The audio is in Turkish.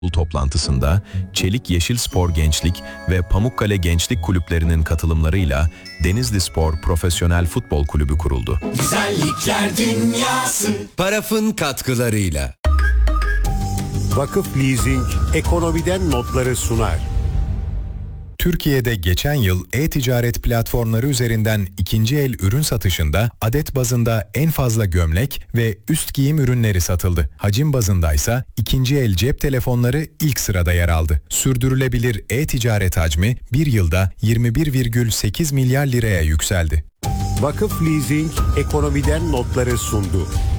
Toplantısında Çelik Yeşilspor Gençlik ve Pamukkale Gençlik kulüplerinin katılımlarıyla Denizli Spor Profesyonel Futbol Kulübü kuruldu. Güzellikler Dünyası Paraf'ın katkılarıyla. Vakıf Leasing ekonomiden notları sunar. Türkiye'de geçen yıl e-ticaret platformları üzerinden ikinci el ürün satışında adet bazında en fazla gömlek ve üst giyim ürünleri satıldı. Hacim bazındaysa ikinci el cep telefonları ilk sırada yer aldı. Sürdürülebilir e-ticaret hacmi bir yılda 21,8 milyar liraya yükseldi. Vakıf Leasing ekonomiden notları sundu.